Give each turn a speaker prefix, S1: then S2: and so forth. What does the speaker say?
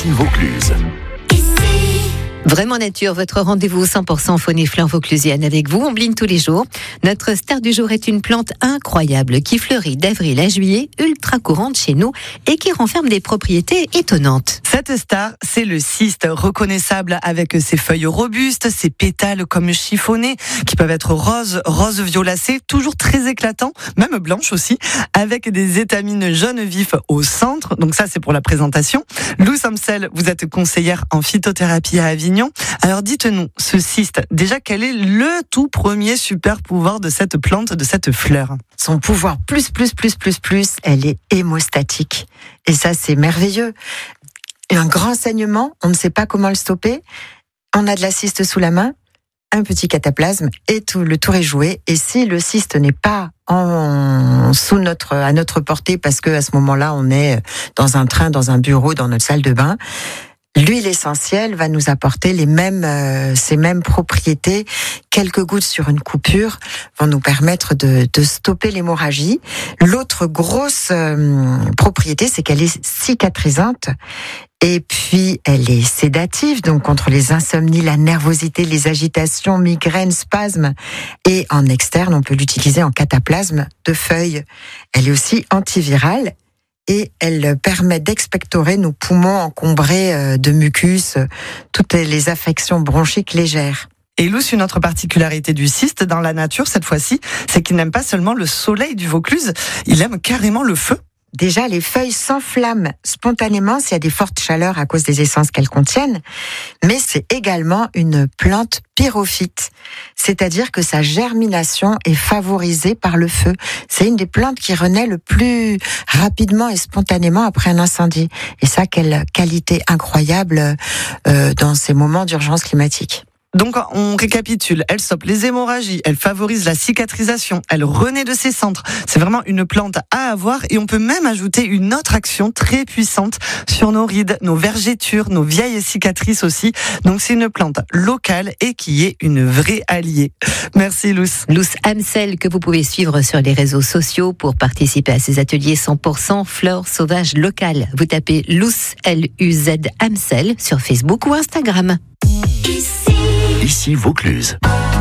S1: Ici Vaucluse.
S2: Vraiment Nature, votre rendez-vous 100% faune et flore vauclusienne avec vous. On bligne tous les jours. Notre star du jour est une plante incroyable qui fleurit d'avril à juillet, ultra courante chez nous et qui renferme des propriétés étonnantes.
S3: Cette star, c'est le cyste, reconnaissable avec ses feuilles robustes, ses pétales comme chiffonnés, qui peuvent être rose violacé, toujours très éclatants, même blanches aussi, avec des étamines jaunes vifs au centre. Donc ça, c'est pour la présentation. Lou Samsel, vous êtes conseillère en phytothérapie à Avignon. Alors dites-nous, ce cyste, déjà quel est le tout premier super pouvoir de cette plante, de cette fleur?
S4: Son pouvoir plus, elle est hémostatique. Et ça, c'est merveilleux. Et un grand saignement, on ne sait pas comment le stopper. On a de la cyste sous la main, un petit cataplasme et le tour est joué. Et si le cyste n'est pas à notre portée, parce que à ce moment-là, on est dans un train, dans un bureau, dans notre salle de bain, l'huile essentielle va nous apporter ces mêmes propriétés. Quelques gouttes sur une coupure vont nous permettre de stopper l'hémorragie. L'autre grosse propriété, c'est qu'elle est cicatrisante. Et puis, elle est sédative, donc contre les insomnies, la nervosité, les agitations, migraines, spasmes. Et en externe, on peut l'utiliser en cataplasme de feuilles. Elle est aussi antivirale. Et elle permet d'expectorer nos poumons encombrés de mucus, toutes les affections bronchiques légères.
S3: Et Luce, une autre particularité du cyste dans la nature, cette fois-ci, c'est qu'il n'aime pas seulement le soleil du Vaucluse, il aime carrément le feu.
S4: Déjà, les feuilles s'enflamment spontanément s'il y a des fortes chaleurs à cause des essences qu'elles contiennent, mais c'est également une plante pyrophyte, c'est-à-dire que sa germination est favorisée par le feu. C'est une des plantes qui renaît le plus rapidement et spontanément après un incendie. Et ça, quelle qualité incroyable dans ces moments d'urgence climatique.
S3: Donc, on récapitule. Elle stoppe les hémorragies, elle favorise la cicatrisation, elle renaît de ses centres. C'est vraiment une plante à avoir et on peut même ajouter une autre action très puissante sur nos rides, nos vergetures, nos vieilles cicatrices aussi. Donc, c'est une plante locale et qui est une vraie alliée. Merci, Luce.
S2: Luce Amsel, que vous pouvez suivre sur les réseaux sociaux pour participer à ces ateliers 100% fleurs sauvages locales. Vous tapez Luce, L-U-Z Amsel sur Facebook ou Instagram.
S1: Ici Vaucluse.